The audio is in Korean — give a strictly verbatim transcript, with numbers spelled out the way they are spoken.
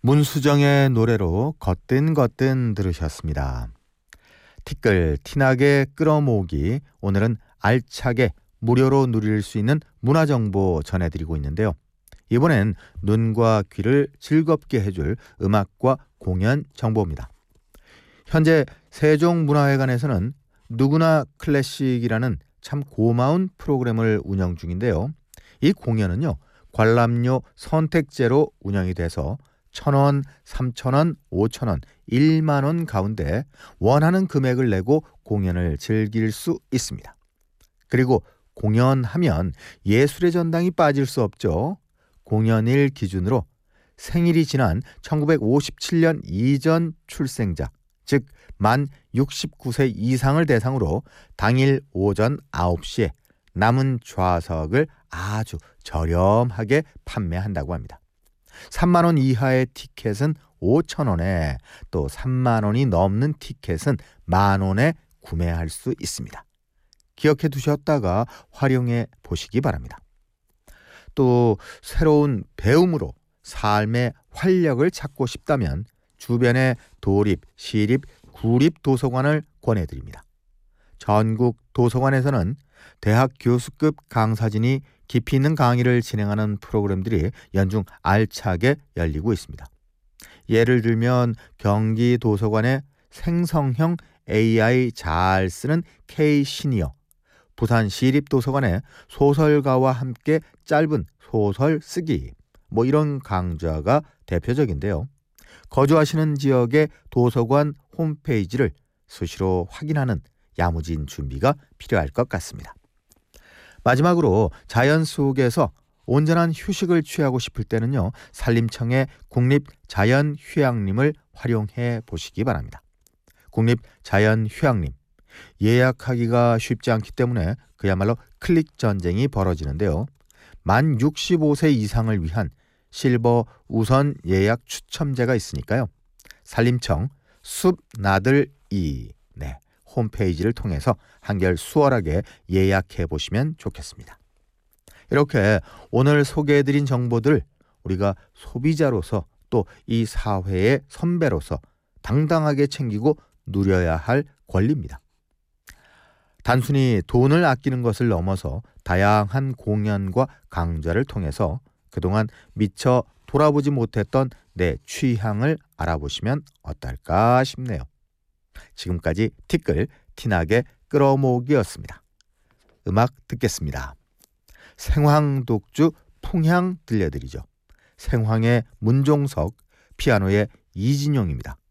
문수정의 노래로 걷든 걷든 들으셨습니다. 티끌 티나게 끌어모으기, 오늘은 알차게 무료로 누릴 수 있는 문화정보 전해드리고 있는데요. 이번엔 눈과 귀를 즐겁게 해줄 음악과 공연 정보입니다. 현재 세종문화회관에서는 누구나 클래식이라는 참 고마운 프로그램을 운영 중인데요. 이 공연은요, 관람료 선택제로 운영이 돼서 천 원, 삼천 원, 오천 원, 일만 원 가운데 원하는 금액을 내고 공연을 즐길 수 있습니다. 그리고 공연하면 예술의 전당이 빠질 수 없죠. 공연일 기준으로 생일이 지난 천구백오십칠 년 이전 출생자, 즉 만 육십구 세 이상을 대상으로 당일 오전 아홉 시에 남은 좌석을 아주 저렴하게 판매한다고 합니다. 삼만 원 이하의 티켓은 오천 원에, 또 삼만 원이 넘는 티켓은 만 원에 구매할 수 있습니다. 기억해 두셨다가 활용해 보시기 바랍니다. 또 새로운 배움으로 삶의 활력을 찾고 싶다면 주변의 도립, 시립, 구립 도서관을 권해드립니다. 전국 도서관에서는 대학 교수급 강사진이 깊이 있는 강의를 진행하는 프로그램들이 연중 알차게 열리고 있습니다. 예를 들면 경기 도서관의 생성형 에이아이 잘 쓰는 K 시니어, 부산 시립도서관의 소설가와 함께 짧은 소설 쓰기, 뭐 이런 강좌가 대표적인데요. 거주하시는 지역의 도서관 홈페이지를 수시로 확인하는 야무진 준비가 필요할 것 같습니다. 마지막으로 자연 속에서 온전한 휴식을 취하고 싶을 때는요, 산림청의 국립자연휴양림을 활용해 보시기 바랍니다. 국립자연휴양림, 예약하기가 쉽지 않기 때문에 그야말로 클릭 전쟁이 벌어지는데요. 만 육십오 세 이상을 위한 실버 우선 예약 추첨제가 있으니까요. 산림청 숲나들이 네, 홈페이지를 통해서 한결 수월하게 예약해 보시면 좋겠습니다. 이렇게 오늘 소개해드린 정보들, 우리가 소비자로서 또 이 사회의 선배로서 당당하게 챙기고 누려야 할 권리입니다. 단순히 돈을 아끼는 것을 넘어서 다양한 공연과 강좌를 통해서 그동안 미처 돌아보지 못했던 내 취향을 알아보시면 어떨까 싶네요. 지금까지 티끌 티나게 끌어모으기였습니다. 음악 듣겠습니다. 생황독주 풍향 들려드리죠. 생황의 문종석, 피아노의 이진용입니다.